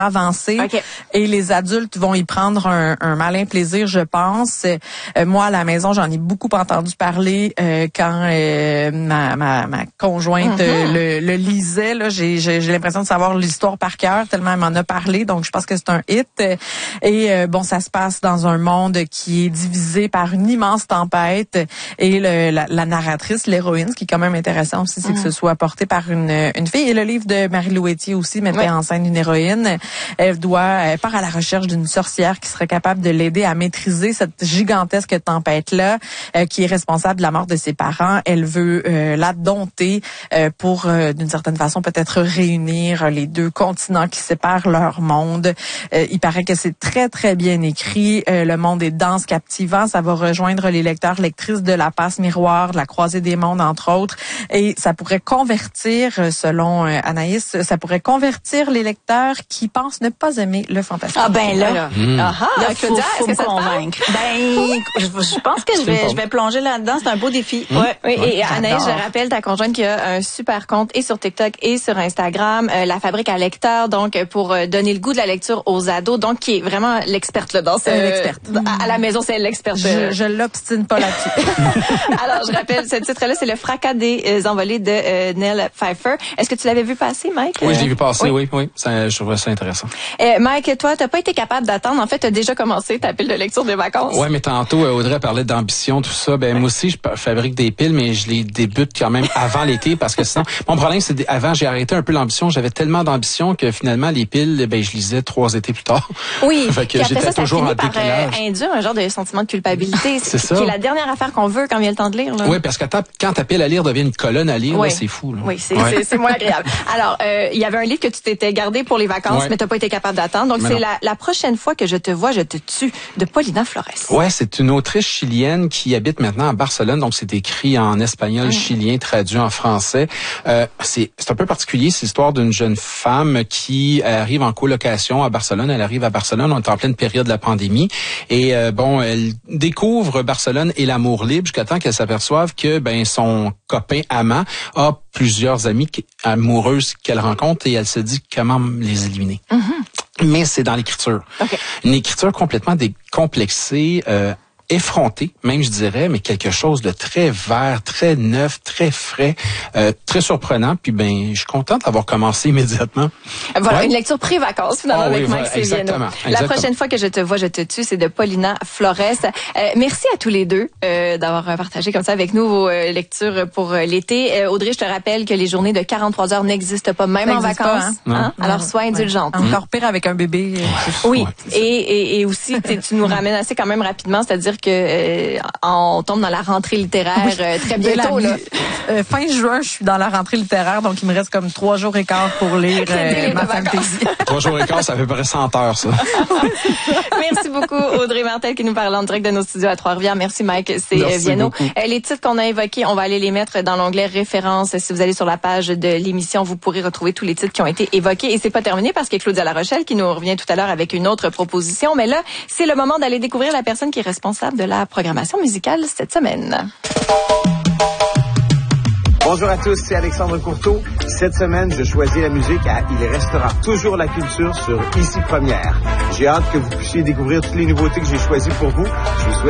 avancé et les adultes vont y prendre un malin plaisir, je pense. Moi, à la maison, j'en ai beaucoup entendu parler quand ma conjointe le lisait. Là, j'ai l'impression de savoir l'histoire par cœur tellement elle m'en a parlé. Donc, je pense que c'est un hit. Et bon, ça se passe dans un monde qui est divisé par une immense tempête. Et la narratrice, l'héroïne, ce qui est quand même intéressant aussi, c'est que ce soit porté par une fille. Et le livre de Marie-Lou Etier aussi mettait en scène une héroïne. Elle part à la recherche d'une sorcière qui serait capable de l'aider à maîtriser cette gigantesque tempête-là, qui est responsable de la mort de ses parents. Elle veut la dompter pour, d'une certaine façon, peut-être réunir les deux continents qui séparent leur monde. Il paraît que c'est très, très bien écrit. Le monde est dense, captivant. Ça va rejoindre les lecteurs, lectrices de La Passe Miroir, de La Croisée des mondes, entre autres. Et ça pourrait convertir, selon Anaïs, ça pourrait convertir les lecteurs qui pensent ne pas aimer le fantastique. Ah ben là, faut me convaincre. Ben, je pense que je vais plonger là-dedans. C'est un beau défi. Oui, et Anaïs, je rappelle ta conjointe qui a un super compte et sur TikTok et sur Instagram, La Fabrique à lecteurs, donc pour donner le goût de la lecture aux ados, donc qui est vraiment l'experte là dans l'experte. À la maison, c'est l'experte. Je l'obstine pas là-dessus. Alors, je rappelle, ce titre-là, c'est Le Fracas des envolées de Nell Pfeiffer. Est-ce que tu l'avais vu passer, Mike? Oui, je l'ai vu passer, oui. Je trouvais ça intéressant. Mike, toi, t'as pas été capable d'attendre. En fait, t'as déjà commencé ta pile de lecture de vacances. Ouais, mais tantôt, Audrey parlait d'ambition, tout ça. Ben, moi aussi, je fabrique des piles, mais je les débute quand même avant l'été parce que sinon, mon problème, c'est avant, j'ai arrêté un peu l'ambition. J'avais tellement d'ambition que finalement, les piles, ben, je lisais 3 étés plus tard. Oui. Fait que puis après j'étais ça toujours en finit par décalage. induire un genre de sentiment de culpabilité. C'est ça. Qui est la dernière affaire qu'on veut quand vient le temps de lire, là. Oui, parce que quand ta pile à lire devient une colonne à lire, là, c'est fou, là. Oui, c'est moins agréable. Alors, il y avait un livre que tu t'étais gardé pour les vacances, mais t'as pas été capable d'attendre. Donc, c'est la prochaine fois que je te vois, je te tue, de Paulina Flores. Ouais, c'est une autrice chilienne qui habite maintenant à Barcelone. Donc, c'est écrit en espagnol chilien, traduit en français. C'est un peu particulier. C'est l'histoire d'une jeune femme qui arrive en colocation à Barcelone. Elle arrive à Barcelone. On est en pleine période de la pandémie. Et elle découvre Barcelone et l'amour libre jusqu'à temps qu'elle s'aperçoive que son copain amant a plusieurs amies amoureuses qu'elle rencontre et elle se dit comment les éliminer. Mais c'est dans l'écriture. Une écriture complètement décomplexée, effronté, même je dirais, mais quelque chose de très vert, très neuf, très frais, très surprenant. Puis je suis content d'avoir commencé immédiatement. Voilà, une lecture pré-vacances finalement avec Mike Séviano. La prochaine fois que je te vois, je te tue, c'est de Paulina Flores. Merci à tous les deux d'avoir partagé comme ça avec nous vos lectures pour l'été. Audrey, je te rappelle que les journées de 43 heures n'existent pas, même en vacances. Alors sois indulgente. Encore pire avec un bébé. Oui, et aussi tu nous ramènes assez quand même rapidement, c'est-à-dire que on tombe dans la rentrée littéraire très bientôt. Fin juin, je suis dans la rentrée littéraire, donc il me reste comme 3 jours et quart pour lire ma fantasy. 3 jours et quart, ça fait à peu près 100 heures, ça. Merci beaucoup, Audrey Martel, qui nous parle en direct de nos studios à Trois-Rivières. Merci, Mike Séviano. Les titres qu'on a évoqués, on va aller les mettre dans l'onglet références. Si vous allez sur la page de l'émission, vous pourrez retrouver tous les titres qui ont été évoqués. Et c'est pas terminé parce qu'il y a Claudia La Rochelle qui nous revient tout à l'heure avec une autre proposition. Mais là, c'est le moment d'aller découvrir la personne qui est responsable de la programmation musicale cette semaine. Bonjour à tous, c'est Alexandre Courteau. Cette semaine, je choisis la musique à Il restera toujours la culture sur Ici Première. J'ai hâte que vous puissiez découvrir toutes les nouveautés que j'ai choisies pour vous. Je vous souhaite